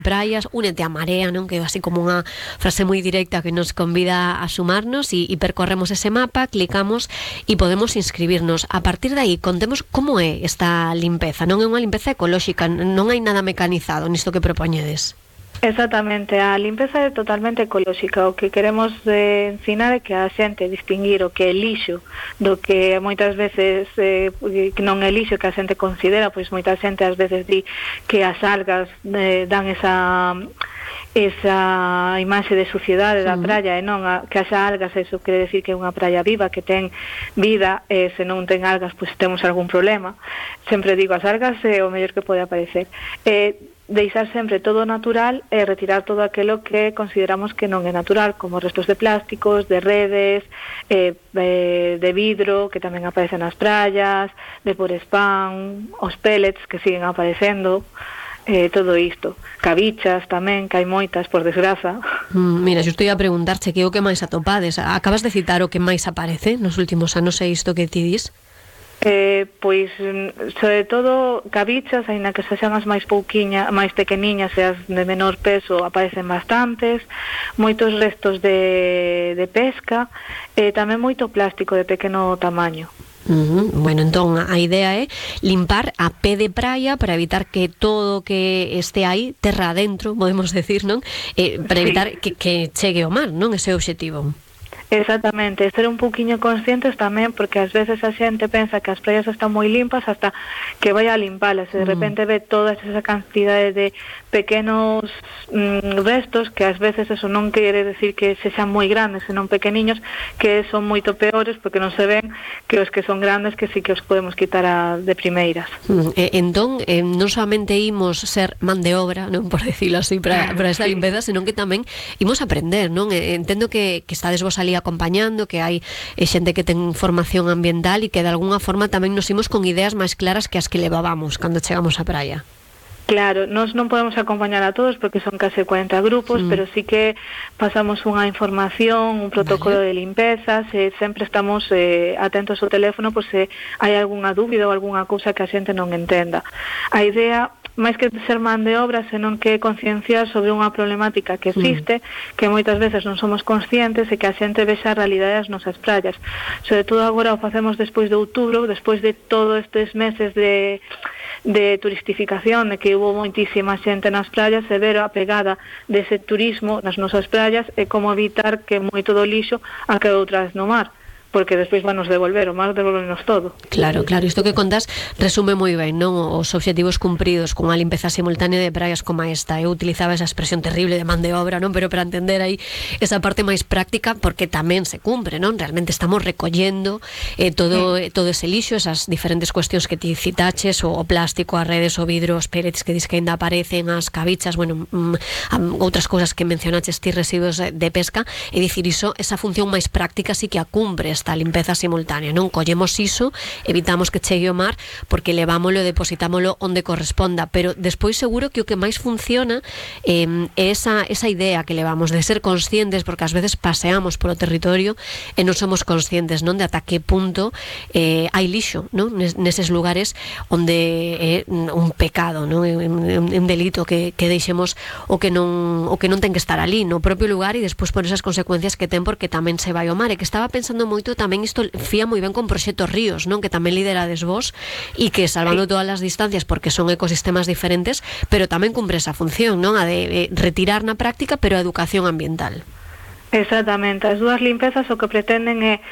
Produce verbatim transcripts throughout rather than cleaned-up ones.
praias, únete a Marea, non? Que é así como unha frase moi directa que nos convida a sumarnos e, e percorremos ese mapa, clicamos e podemos inscribirnos. A partir de aí, contemos como é esta limpeza. Non é unha limpeza ecolóxica, non hai nada mecanizado nisto que propoñedes. Exactamente, a limpeza é totalmente ecolóxica. O que queremos eh, ensinar é que a xente distinguir o que é lixo do que moitas veces eh, que non é lixo, que a xente considera, pois moita xente ás veces di que as algas eh, dan esa esa imaxe de suciedade da praia, e non a, que haxa algas, eso quere decir que é unha praia viva, que ten vida, e se non ten algas, pois temos algún problema. Sempre digo, as algas é o mellor que pode aparecer. Eh, deixar sempre todo natural e retirar todo aquilo que consideramos que non é natural, como restos de plásticos, de redes, eh, eh, de vidro, que tamén aparecen nas praias, de por spam, os pellets que siguen aparecendo, eh, todo isto. Cabichas tamén, que hai moitas, por desgraza. Mm, mira, eu estou a preguntarche que é o que máis atopades. Acabas de citar o que máis aparece nos últimos anos, é isto que ti dis? Eh, pois, sobre todo, cabichas, aínda que sexan as máis pouquiñas, máis pequeniñas e as de menor peso, aparecen bastantes, moitos restos de, de pesca, e eh, tamén moito plástico de pequeno tamaño. Uh-huh. Bueno, entón a idea é limpar a pé de praia para evitar que todo que este aí terra adentro, podemos decir, non? Eh, para evitar sí. que, que chegue ao mar, non? Ese é o obxectivo. Exactamente, ser un pouquiño conscientes tamén, porque ás veces a xente pensa que as praias están moi limpas hasta que vai a limpalas, e de repente ve toda esa cantidade de pequenos mm, restos, que ás veces eso non quere decir que sexan moi grandes, senón pequeniños, que son moito peores porque non se ven que os que son grandes, que sí que os podemos quitar a, de primeiras. Mm, eh, entón, eh, non solamente imos ser man de obra, non, por decirlo así, para, para esta sí. limpeza, senón que tamén imos aprender, non? Eh, entendo que, que estades vos ali acompañando, que hai eh, xente que ten formación ambiental e que de alguna forma tamén nos imos con ideas máis claras que as que levábamos cando chegamos á praia. Claro, nós non podemos acompañar a todos porque son case cuarenta grupos, mm. pero sí que pasamos unha información, un protocolo vale. de limpeza, se sempre estamos eh, atentos ao teléfono por se hai algunha dúbida ou algunha cousa que a xente non entenda. A idea, máis que ser man de obra, senón que concienciar sobre unha problemática que existe, mm. que moitas veces non somos conscientes, e que a xente vexa a realidade das nosas praias. Sobre todo agora o facemos despois de outubro, despois de todos estes meses de de turistificación, de que hubo moitísima xente nas praias, e ver a pegada dese turismo nas nosas praias e como evitar que moito do lixo acabe outra vez no mar, porque despois vanos devolver, o mar devolvernos todo. Claro, claro, isto que contas resume moi ben, non? Os obxectivos cumpridos con a limpeza simultánea de praias como esta. Eu utilizaba esa expresión terrible de man de obra, non? Pero para entender aí esa parte máis práctica, porque tamén se cumpre, non? Realmente estamos recollendo eh, todo, eh, todo ese lixo, esas diferentes cuestións que ti citaches, o, o plástico, as redes, o vidro, os pellets que dis que ainda aparecen, as cabichas, bueno, mm, outras cousas que mencionaches ti, residuos de, de pesca, e dicir iso, esa función máis práctica sí que a cumpre esta limpeza simultánea, non? Collemos iso, evitamos que chegue ao mar porque levámolo, depositámolo onde corresponda, pero despois seguro que o que máis funciona eh, é esa, esa idea que levamos de ser conscientes, porque ás veces paseamos polo territorio e non somos conscientes, non? De ata que punto eh, hai lixo, non? Neses lugares onde é un pecado, non? É un, un delito que, que deixemos o que non o que non ten que estar ali no propio lugar, e despois por esas consecuencias que ten, porque tamén se vai ao mar. E que estaba pensando moito tamén isto fía moi ben con Proxecto Ríos, non? Que tamén liderades vos, e que salvando todas as distancias porque son ecosistemas diferentes, pero tamén cumpre esa función, non? A de retirar na práctica, pero a educación ambiental. Exactamente, as dúas limpezas o que pretenden é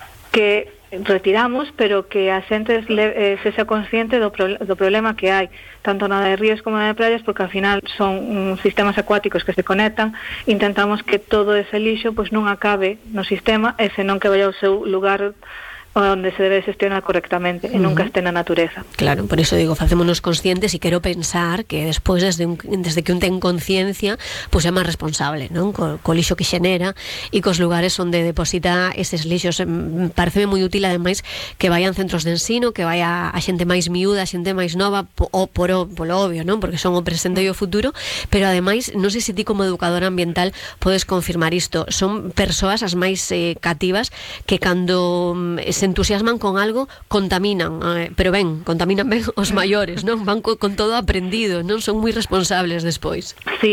que retiramos, pero que a xente eh, sexa consciente do, pro, do problema que hai, tanto na de ríos como na de praias, porque ao final son um, sistemas acuáticos que se conectan. Intentamos que todo ese lixo pois non acabe no sistema, e senón que vai ao seu lugar onde se debe gestionar correctamente e nunca este na natureza. Claro, por iso digo, facémonos conscientes, e quero pensar que despois desde, un, desde que un ten conciencia, pois é máis responsable, non? Co, co lixo que xenera e cos lugares onde deposita eses lixos. Pareceme moi útil ademais que vayan centros de ensino, que vaya a xente máis miúda, a xente máis nova, po, o, por o, polo obvio, non? Porque son o presente e o futuro, pero ademais non sei se ti como educadora ambiental podes confirmar isto, son persoas as máis eh, cativas que cando se se entusiasman con algo, contaminan, eh, pero ben, contaminan ben os maiores, non? Van co, con todo aprendido, non? Son moi responsables despois. Sí,